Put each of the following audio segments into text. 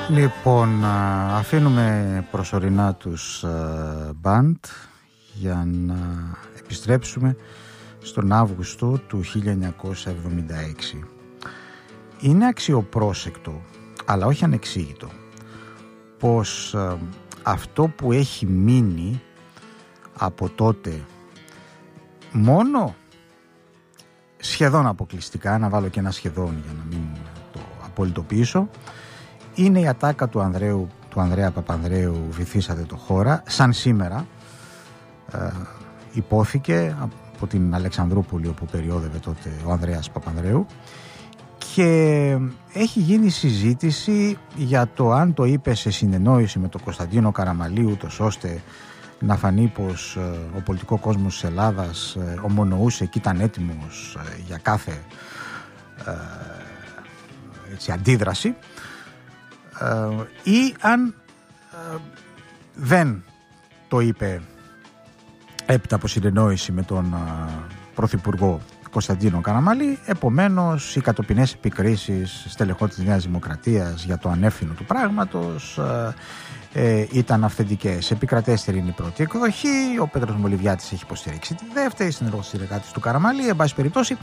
Λοιπόν, αφήνουμε προσωρινά τους μπαντ για να επιστρέψουμε στον Αύγουστο του 1976. Είναι αξιοπρόσεκτο, αλλά όχι ανεξήγητο, πως αυτό που έχει μείνει από τότε μόνο σχεδόν αποκλειστικά, να βάλω και ένα σχεδόν για να μην το απολυτοποιήσω, είναι η ατάκα του Ανδρέα Παπανδρέου «Βυθίσατε το χώρα», σαν σήμερα υπόθηκε από την Αλεξανδρούπολη, όπου περιόδευε τότε ο Ανδρέας Παπανδρέου, και έχει γίνει συζήτηση για το αν το είπε σε συνεννόηση με τον Κωνσταντίνο Καραμαλή, ούτως ώστε να φανεί πως ο πολιτικός κόσμος της Ελλάδας ομονοούσε και ήταν έτοιμος για κάθε αντίδραση, ή αν δεν το είπε έπειτα από συνεννόηση με τον Πρωθυπουργό Κωνσταντίνο Καραμαλή. Επομένως, οι κατοπινές επικρίσεις στελεχών της Νέας Δημοκρατίας για το ανεύθυνο του πράγματος ήταν αυθεντικές. Επικρατέστερη είναι η πρώτη εκδοχή, ο Πέτρος Μολυβιάτης έχει υποστηρίξει τη δεύτερη, συνεργάτης του Καραμαλή, εν πάση περιπτώσει,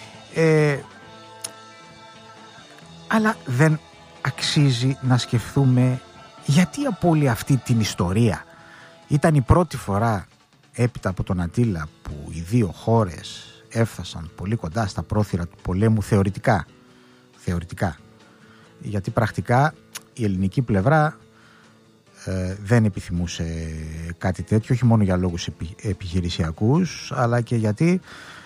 αλλά δεν αξίζει να σκεφτούμε γιατί από όλη αυτή την ιστορία ήταν η πρώτη φορά έπειτα από τον Ατήλα που οι δύο χώρες έφτασαν πολύ κοντά στα πρόθυρα του πολέμου, θεωρητικά, γιατί πρακτικά η ελληνική πλευρά δεν επιθυμούσε κάτι τέτοιο, όχι μόνο για λόγους επιχειρησιακούς, αλλά και γιατί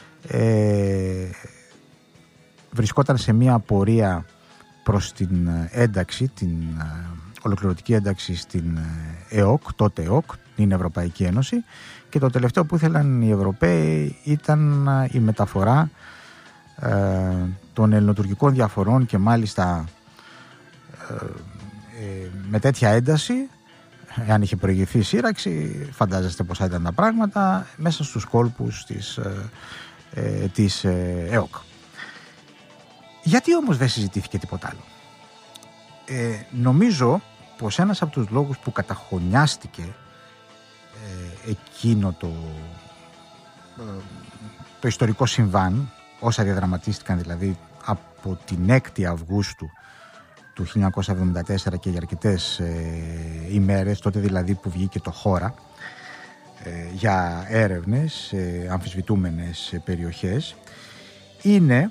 βρισκόταν σε μια πορεία προς την ένταξη, την ολοκληρωτική ένταξη στην ΕΟΚ, τότε ΕΟΚ, την Ευρωπαϊκή Ένωση, και το τελευταίο που ήθελαν οι Ευρωπαίοι ήταν η μεταφορά των ελληνοτουρκικών διαφορών, και μάλιστα με τέτοια ένταση, εάν είχε προηγηθεί η σύραξη, φαντάζεστε πως ήταν τα πράγματα, μέσα στους κόλπους της ΕΟΚ. Γιατί όμως δεν συζητήθηκε τίποτα άλλο? Νομίζω πως ένας από τους λόγους που καταχωνιάστηκε εκείνο το ιστορικό συμβάν, όσα διαδραματίστηκαν δηλαδή από την 6η Αυγούστου του 1974 και για αρκετές ημέρες, τότε δηλαδή που βγήκε το Χώρα για έρευνες σε αμφισβητούμενες περιοχές, είναι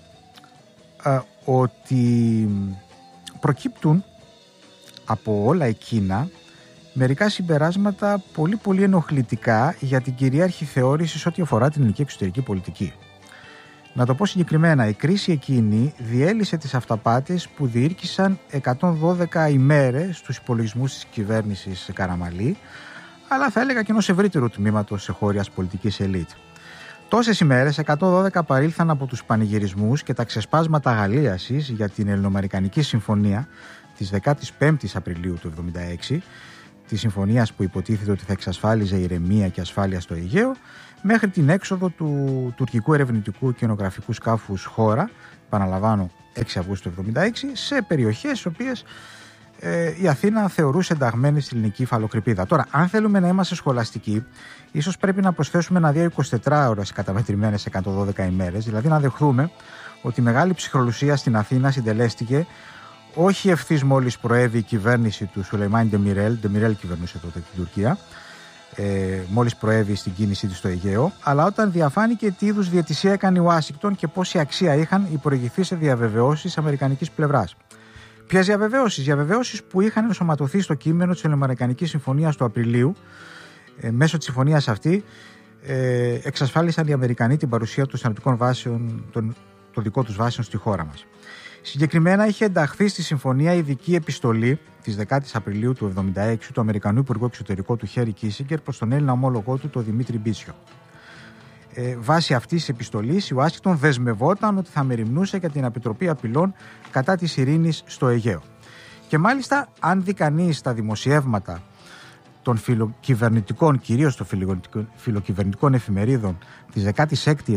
ότι προκύπτουν από όλα εκείνα μερικά συμπεράσματα πολύ πολύ ενοχλητικά για την κυρίαρχη θεώρηση σε ό,τι αφορά την ελληνική εξωτερική πολιτική. Να το πω συγκεκριμένα, η κρίση εκείνη διέλυσε τις αυταπάτες που διήρκησαν 112 ημέρες στους υπολογισμούς της κυβέρνησης Καραμαλή, αλλά θα έλεγα και ενός ευρύτερου τμήματος εγχώριας πολιτικής ελίτ. Τόσες ημέρες, 112 παρήλθαν από τους πανηγυρισμούς και τα ξεσπάσματα αγαλίασης για την Ελληνοαμερικανική Συμφωνία της 15ης Απριλίου του 1976, τη συμφωνίας που υποτίθεται ότι θα εξασφάλιζε ηρεμία και ασφάλεια στο Αιγαίο, μέχρι την έξοδο του τουρκικού ερευνητικού και ενογραφικού σκάφους Χώρα, επαναλαμβάνω 6 Αυγούστου του 1976, σε περιοχές στις οποίες η Αθήνα θεωρούσε ενταγμένη στην ελληνική υφαλοκρηπίδα. Τώρα, αν θέλουμε να είμαστε σχολαστικοί, ίσως πρέπει να προσθέσουμε ένα 24 ώρες καταμετρημένες 112 ημέρες, δηλαδή να δεχθούμε ότι η μεγάλη ψυχρολουσία στην Αθήνα συντελέστηκε όχι ευθύς μόλις προέβη η κυβέρνηση του Σουλεϊμάν Ντεμιρέλ κυβερνούσε τότε την Τουρκία, μόλις προέβη στην κίνησή της στο Αιγαίο, αλλά όταν διαφάνηκε τι είδους διαιτησία έκανε η Ουάσιγκτον και πόση αξία είχαν οι προηγηθείς διαβεβαιώσεις αμερικανικής πλευράς. Ποιες διαβεβαιώσεις? Διαβεβαιώσεις που είχαν ενσωματωθεί στο κείμενο της Ελληνοαμερικανικής Συμφωνίας του Απριλίου. Μέσω της συμφωνίας αυτή εξασφάλισαν οι Αμερικανοί την παρουσία των στρατιωτικών βάσεων, των δικών τους βάσεων στη χώρα μας. Συγκεκριμένα είχε ενταχθεί στη συμφωνία ειδική επιστολή της 10ης Απριλίου του 1976 του Αμερικανού Υπουργού Εξωτερικού του Χέρι Κίσιγκερ προς τον Έλληνα ομόλογό του, τον Δημήτρη Μπίσιο. Βάσει αυτής της επιστολής, η Ουάσιγκτον δεσμευόταν ότι θα μεριμνούσε για την επιτροπή απειλών κατά της ειρήνης στο Αιγαίο. Και μάλιστα, αν δει κανείς τα δημοσιεύματα των φιλοκυβερνητικών, κυρίως των φιλοκυβερνητικών εφημερίδων της 16ης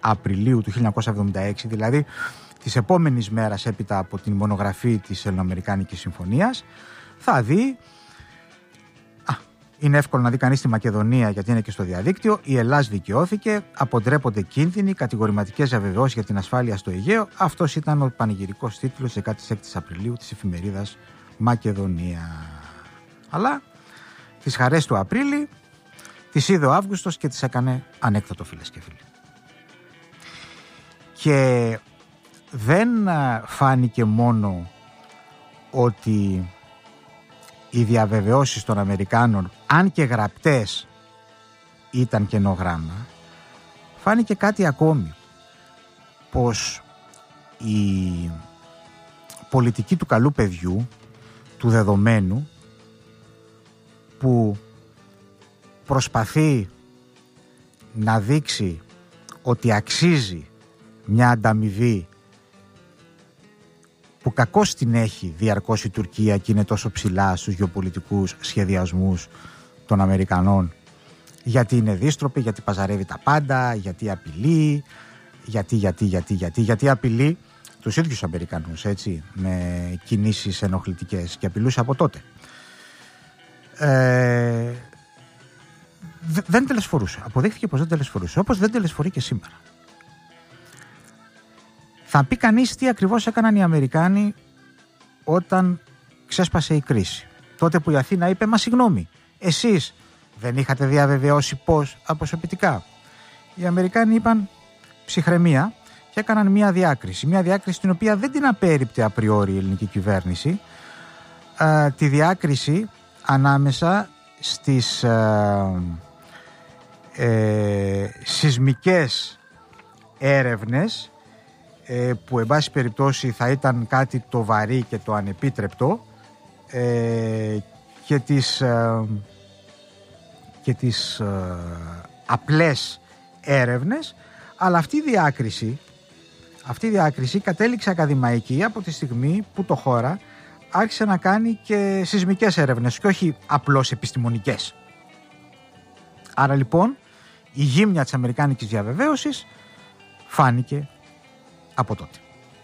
Απριλίου του 1976, δηλαδή της επόμενης μέρας έπειτα από την μονογραφή της Ελληνοαμερικάνικης Συμφωνίας, θα δει, είναι εύκολο να δει κανείς τη Μακεδονία γιατί είναι και στο διαδίκτυο, η Ελλάς δικαιώθηκε, αποτρέπονται κίνδυνοι, κατηγορηματικές διαβεβαιώσεις για την ασφάλεια στο Αιγαίο. Αυτός ήταν ο πανηγυρικός τίτλος 16 Απριλίου της εφημερίδας Μακεδονία. Αλλά τις χαρές του Απρίλη τις είδε ο Αύγουστος και τις έκανε ανέκδοτο, φίλες και φίλοι. Και δεν φάνηκε μόνο ότι οι διαβεβαιώσεις των Αμερικάνων, αν και γραπτές, ήταν κενό γράμμα, φάνηκε κάτι ακόμη, πως η πολιτική του καλού παιδιού, του δεδομένου, που προσπαθεί να δείξει ότι αξίζει μια ανταμοιβή που κακώς την έχει διαρκώς η Τουρκία και είναι τόσο ψηλά στους γεωπολιτικούς σχεδιασμούς των Αμερικανών, γιατί είναι δίστροπη, γιατί παζαρεύει τα πάντα, γιατί απειλεί, γιατί απειλεί τους ίδιους Αμερικανούς, έτσι, με κινήσεις ενοχλητικές, και απειλούσε από τότε. Δεν τελεσφορούσε. Αποδείχθηκε πως δεν τελεσφορούσε, όπως δεν τελεσφορεί και σήμερα. Θα πει κανείς τι ακριβώς έκαναν οι Αμερικάνοι όταν ξέσπασε η κρίση. Τότε που η Αθήνα είπε, μα συγγνώμη, εσείς δεν είχατε διαβεβαιώσει πώς αποσωπητικά? Οι Αμερικάνοι είπαν ψυχραιμία και έκαναν μια διάκριση. Μια διάκριση την οποία δεν την απέρριπτε απριόρι η ελληνική κυβέρνηση. Τη διάκριση ανάμεσα στις σεισμικές έρευνες, που εν πάση περιπτώσει θα ήταν κάτι το βαρύ και το ανεπίτρεπτο, και τις απλές έρευνες, αλλά αυτή η διάκριση κατέληξε ακαδημαϊκή από τη στιγμή που το χώρα άρχισε να κάνει και σεισμικές έρευνες και όχι απλώς επιστημονικές. Άρα λοιπόν η γύμνια της αμερικάνικης διαβεβαίωσης φάνηκε από τότε.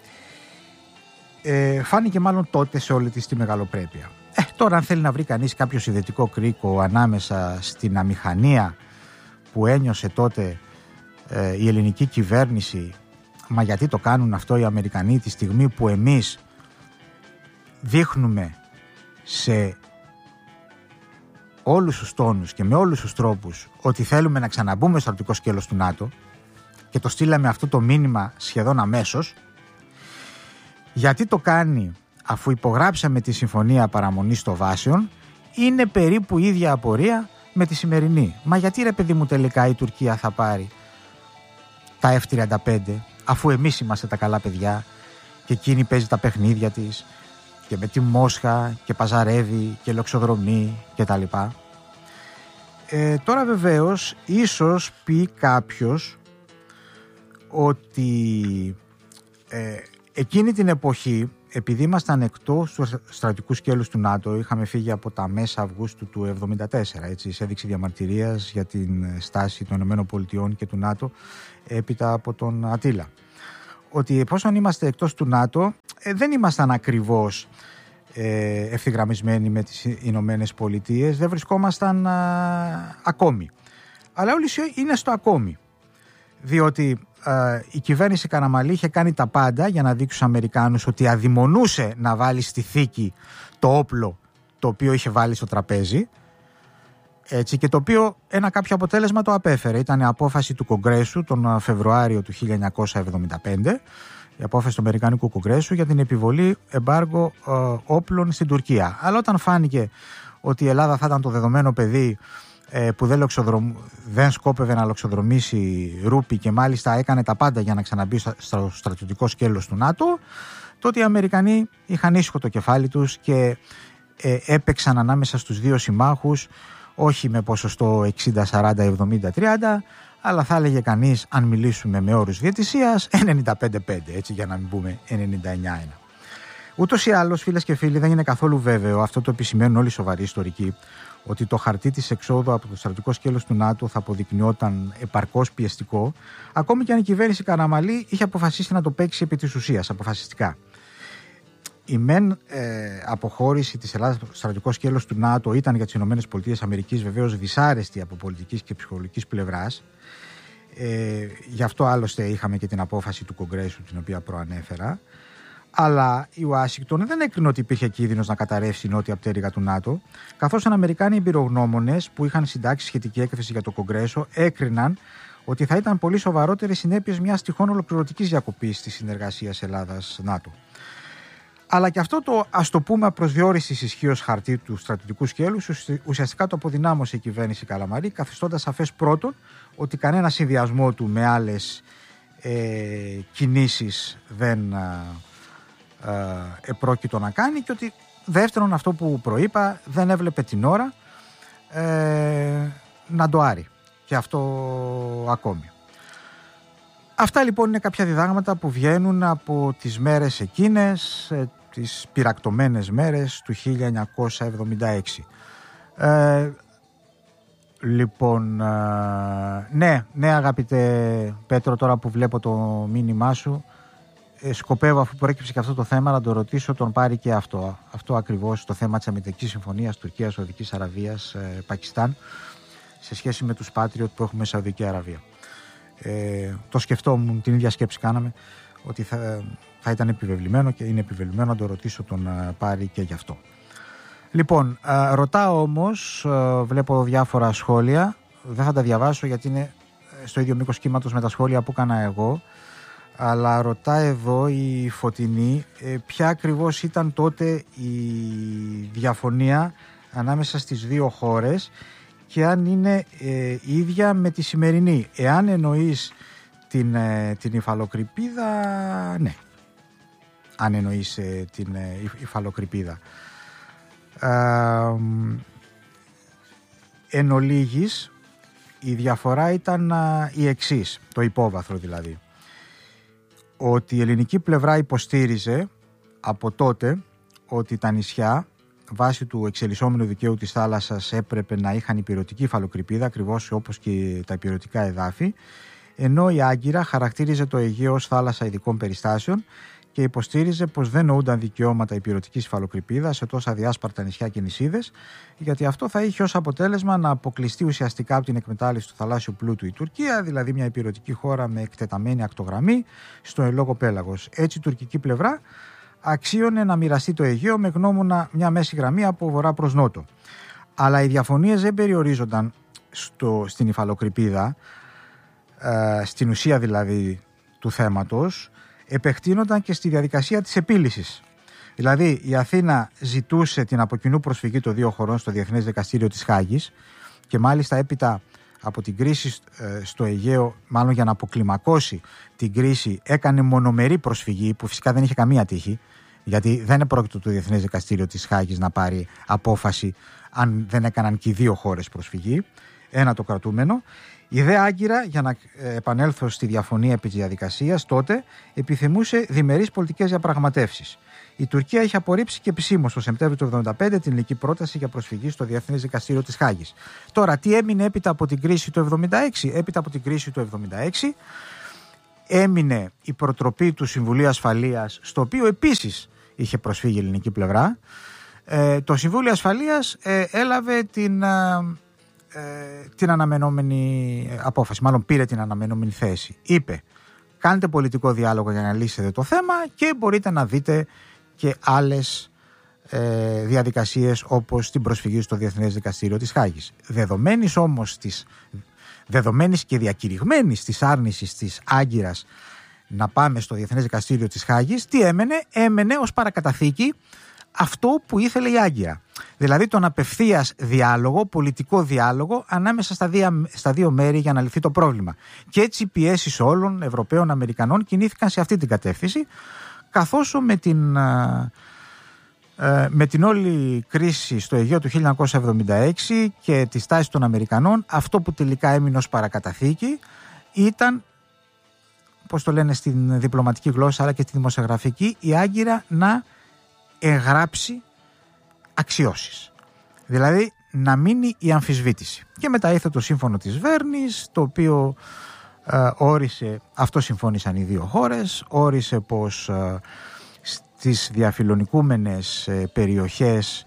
Φάνηκε μάλλον τότε σε όλη της τη μεγαλοπρέπεια. Τώρα αν θέλει να βρει κανείς κάποιο συνδετικό κρίκο ανάμεσα στην αμηχανία που ένιωσε τότε η ελληνική κυβέρνηση, μα γιατί το κάνουν αυτό οι Αμερικανοί τη στιγμή που εμείς δείχνουμε σε όλους τους τόνους και με όλους τους τρόπους ότι θέλουμε να ξαναμπούμε στο στρατιωτικό σκέλος του ΝΑΤΟ, και το στείλαμε αυτό το μήνυμα σχεδόν αμέσως, γιατί το κάνει αφού υπογράψαμε τη Συμφωνία Παραμονής των Βάσεων, είναι περίπου η ίδια απορία με τη σημερινή. Μα γιατί ρε παιδί μου τελικά η Τουρκία θα πάρει τα F-35 αφού εμείς είμαστε τα καλά παιδιά και εκείνη παίζει τα παιχνίδια της και με τη Μόσχα και παζαρεύει και λοξοδρομεί και τα λοιπά. Τώρα βεβαίως ίσως πει κάποιος ότι εκείνη την εποχή, επειδή ήμασταν εκτός του στρατιωτικού σκέλους του ΝΑΤΟ, είχαμε φύγει από τα μέσα Αυγούστου του 1974, έτσι, σε έδειξη διαμαρτυρίας για την στάση των ΗΠΑ και του ΝΑΤΟ έπειτα από τον Ατήλα. Ότι εφόσον είμαστε εκτός του ΝΑΤΟ, δεν ήμασταν ακριβώς ευθυγραμμισμένοι με τις Ηνωμένες Πολιτείες, δεν βρισκόμασταν ακόμη. Αλλά όλοι είναι στο ακόμη. Διότι η κυβέρνηση Καραμανλή είχε κάνει τα πάντα για να δείξει στους Αμερικάνους ότι αδειμονούσε να βάλει στη θήκη το όπλο το οποίο είχε βάλει στο τραπέζι, έτσι, και το οποίο ένα κάποιο αποτέλεσμα το απέφερε. Ήταν η απόφαση του Κογκρέσου τον Φεβρουάριο του 1975, η απόφαση του Αμερικανικού Κογκρέσου για την επιβολή εμπάργο όπλων στην Τουρκία. Αλλά όταν φάνηκε ότι η Ελλάδα θα ήταν το δεδομένο παιδί που δεν σκόπευε να λοξοδρομήσει ρούπι και μάλιστα έκανε τα πάντα για να ξαναμπεί στο στρατιωτικό σκέλος του ΝΑΤΟ, τότε οι Αμερικανοί είχαν ήσυχο το κεφάλι τους και έπαιξαν ανάμεσα στους δύο συμμάχους, όχι με ποσοστό 60-40-70-30, αλλά θα έλεγε κανείς, αν μιλήσουμε με όρους διαιτησίας, 95-5, έτσι, για να μην πούμε 99-1. Ούτως ή άλλως, φίλες και φίλοι, δεν είναι καθόλου βέβαιο, αυτό το επισημαίνουν όλοι οι σοβαροί ιστορικοί, ότι το χαρτί της εξόδου από το στρατιωτικό σκέλος του ΝΑΤΟ θα αποδεικνυόταν επαρκώς πιεστικό, ακόμη και αν η κυβέρνηση Καραμανλή είχε αποφασίσει να το παίξει επί της ουσίας, αποφασιστικά. Η μεν αποχώρηση της Ελλάδας από το στρατιωτικό σκέλος του ΝΑΤΟ ήταν για τις ΗΠΑ βεβαίως δυσάρεστη από πολιτικής και ψυχολογικής πλευράς. Γι' αυτό άλλωστε είχαμε και την απόφαση του Κογκρέσου, την οποία προανέφερα. Αλλά η Ουάσιγκτον δεν έκρινε ότι υπήρχε κίνδυνος να καταρρεύσει η νότια πτέρυγα του ΝΑΤΟ, καθώς οι Αμερικάνοι εμπειρογνώμονες που είχαν συντάξει σχετική έκθεση για το Κογκρέσο έκριναν ότι θα ήταν πολύ σοβαρότερες συνέπειες μιας τυχόν ολοκληρωτικής διακοπής της συνεργασίας Ελλάδα-ΝΑΤΟ. Αλλά και αυτό το, ας το πούμε, απροσδιορίστης ισχύως χαρτί του στρατιωτικού σκέλους ουσιαστικά το αποδυνάμωσε η κυβέρνηση Καλαμαρή, καθιστώντας σαφές πρώτον ότι κανένα συνδυασμό του με άλλες κινήσεις δεν επρόκειτο να κάνει, και ότι δεύτερον, αυτό που προείπα, δεν έβλεπε την ώρα να το άρει. Και αυτό ακόμη. Αυτά λοιπόν είναι κάποια διδάγματα που βγαίνουν από τις μέρες εκείνες, τις πυρακτωμένες μέρες του 1976. Λοιπόν, ναι αγαπητέ Πέτρο, τώρα που βλέπω το μήνυμά σου, σκοπεύω, αφού προέκυψε και αυτό το θέμα, να το ρωτήσω τον Πάρη και αυτό ακριβώς, το θέμα της αμυντικής συμφωνίας Τουρκίας, Σαουδικής Αραβίας, Πακιστάν, σε σχέση με τους Patriot που έχουμε Σαουδική Αραβία. Το σκεφτόμουν, την ίδια σκέψη κάναμε, ότι θα ήταν επιβεβλημένο και είναι επιβεβλημένο να το ρωτήσω τον Πάρη και γι' αυτό. Λοιπόν, ρωτάω όμως, βλέπω διάφορα σχόλια, δεν θα τα διαβάσω γιατί είναι στο ίδιο μήκος κύματος με τα σχόλια που έκανα εγώ, αλλά ρωτά εδώ η Φωτεινή ποια ακριβώς ήταν τότε η διαφωνία ανάμεσα στις δύο χώρες και αν είναι ίδια με τη σημερινή. Εάν εννοείς την υφαλοκρηπίδα, ναι. Αν εννοείς την υφαλοκρηπίδα. Εν ολίγης, η διαφορά ήταν η εξής, το υπόβαθρο δηλαδή. Ότι η ελληνική πλευρά υποστήριζε από τότε ότι τα νησιά βάσει του εξελισσόμενου δικαίου της θάλασσας έπρεπε να είχαν υπηρετική υφαλοκρηπίδα, ακριβώς όπως και τα υπηρετικά εδάφη, ενώ η Άγκυρα χαρακτήριζε το Αιγαίο ως θάλασσα ειδικών περιστάσεων και υποστήριζε πως δεν νοούνταν δικαιώματα υπηρετικής υφαλοκρηπίδας σε τόσα διάσπαρτα νησιά και νησίδες, γιατί αυτό θα είχε ως αποτέλεσμα να αποκλειστεί ουσιαστικά από την εκμετάλλευση του θαλάσσιου πλούτου η Τουρκία, δηλαδή μια υπηρετική χώρα με εκτεταμένη ακτογραμμή στο εν λόγω πέλαγος. Έτσι η τουρκική πλευρά αξίωνε να μοιραστεί το Αιγαίο με γνώμονα μια μέση γραμμή από βορρά προς νότο. Αλλά οι διαφωνίες δεν περιορίζονταν στην υφαλοκρηπίδα, στην ουσία δηλαδή του θέματος, επεκτείνονταν και στη διαδικασία της επίλυσης. Δηλαδή η Αθήνα ζητούσε την αποκοινού προσφυγή των δύο χωρών στο Διεθνές Δικαστήριο της Χάγης και μάλιστα έπειτα από την κρίση στο Αιγαίο, μάλλον για να αποκλιμακώσει την κρίση, έκανε μονομερή προσφυγή που φυσικά δεν είχε καμία τύχη, γιατί δεν επρόκειτο το Διεθνές Δικαστήριο της Χάγης να πάρει απόφαση αν δεν έκαναν και οι δύο χώρες προσφυγή. Ένα το κρατούμενο. Η δε Άγκυρα, για να επανέλθω στη διαφωνία επί της διαδικασίας, τότε επιθυμούσε διμερείς πολιτικές διαπραγματεύσεις. Η Τουρκία είχε απορρίψει και επισήμως το Σεπτέμβριο του 1975 την ελληνική πρόταση για προσφυγή στο Διεθνές Δικαστήριο της Χάγης. Τώρα, τι έμεινε έπειτα από την κρίση του 1976? Έπειτα από την κρίση του 1976 έμεινε η προτροπή του Συμβουλίου Ασφαλείας, στο οποίο επίσης είχε προσφύγει η ελληνική πλευρά. Το Συμβούλιο Ασφαλείας έλαβε την αναμενόμενη απόφαση, μάλλον πήρε την αναμενόμενη θέση. Είπε, κάντε πολιτικό διάλογο για να λύσετε το θέμα και μπορείτε να δείτε και άλλες διαδικασίες όπως την προσφυγή στο Διεθνές Δικαστήριο της Χάγης. Δεδομένης και διακηρυγμένης της άρνησης της Άγκυρας να πάμε στο Διεθνές Δικαστήριο της Χάγης, τι έμενε ως παρακαταθήκη αυτό που ήθελε η Άγκυρα. Δηλαδή τον απευθείας διάλογο, πολιτικό διάλογο ανάμεσα στα δύο μέρη για να λυθεί το πρόβλημα. Και έτσι οι πιέσεις όλων Ευρωπαίων, Αμερικανών κινήθηκαν σε αυτή την κατεύθυνση, καθώς με την όλη κρίση στο Αιγαίο του 1976 και τη στάση των Αμερικανών, αυτό που τελικά έμεινε ως παρακαταθήκη ήταν, πώς το λένε στην διπλωματική γλώσσα αλλά και στη δημοσιογραφική, η Άγκυρα να εγγράψει αξιώσεις. Δηλαδή να μείνει η αμφισβήτηση. Και μετά ήρθε το σύμφωνο της Βέρνης, το οποίο όρισε, αυτό συμφώνησαν οι δύο χώρες, όρισε πως στις διαφιλονικούμενες περιοχές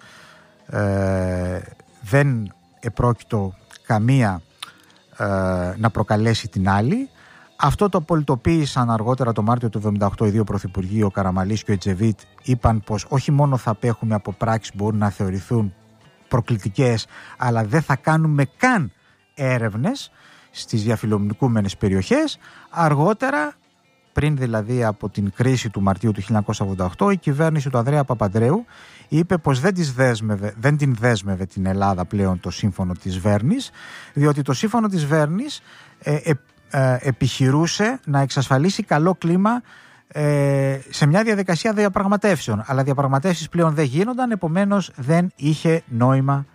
δεν επρόκειτο καμία να προκαλέσει την άλλη. Αυτό το πολιτοποίησαν αργότερα το Μάρτιο του 1978 οι δύο πρωθυπουργοί, ο Καραμαλής και ο Ετζεβίτ, είπαν πως όχι μόνο θα απέχουμε από πράξεις που μπορούν να θεωρηθούν προκλητικές, αλλά δεν θα κάνουμε καν έρευνες στις διαφιλονικούμενες περιοχές. Αργότερα, πριν δηλαδή από την κρίση του Μαρτίου του 1988, η κυβέρνηση του Ανδρέα Παπανδρέου είπε πως δεν την δέσμευε την Ελλάδα πλέον το σύμφωνο της Βέρνης, διότι το σύμφωνο της Βέρνης επιχειρούσε να εξασφαλίσει καλό κλίμα σε μια διαδικασία διαπραγματεύσεων. Αλλά διαπραγματεύσεις πλέον δεν γίνονταν, επομένως δεν είχε νόημα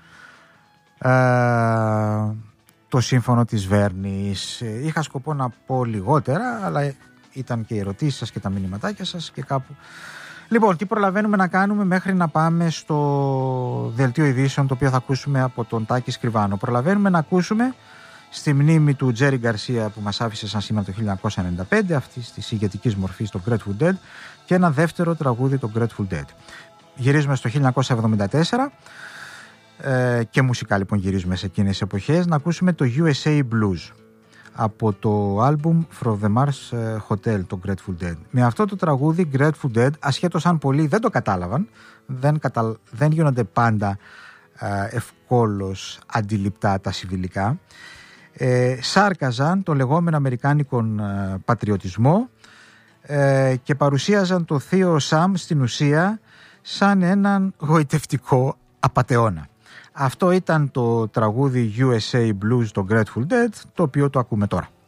το σύμφωνο της Βέρνης. Είχα σκοπό να πω λιγότερα, αλλά ήταν και οι ερωτήσεις σας και τα μηνυματάκια σας και κάπου. Λοιπόν, τι προλαβαίνουμε να κάνουμε μέχρι να πάμε στο δελτίο ειδήσεων, το οποίο θα ακούσουμε από τον Τάκη Σκριβάνο. Προλαβαίνουμε να ακούσουμε στη μνήμη του Τζέρι Γκαρσία που μας άφησε σαν σήμερα το 1995, αυτής της ηγετικής μορφής, το Grateful Dead, και ένα δεύτερο τραγούδι, το Grateful Dead. Γυρίζουμε στο 1974 και μουσικά λοιπόν γυρίζουμε σε εκείνες τις εποχές, να ακούσουμε το USA Blues από το άλμπουμ From the Mars Hotel, το Grateful Dead. Με αυτό το τραγούδι Grateful Dead, ασχέτως αν πολλοί δεν το κατάλαβαν, δεν γίνονται πάντα ευκόλως αντιληπτά τα συμβιλικά, σάρκαζαν το λεγόμενο αμερικάνικον πατριωτισμό και παρουσίαζαν το θείο Σαμ στην ουσία σαν έναν γοητευτικό απατεώνα. Αυτό ήταν το τραγούδι USA Blues, το Grateful Dead, το οποίο το ακούμε τώρα.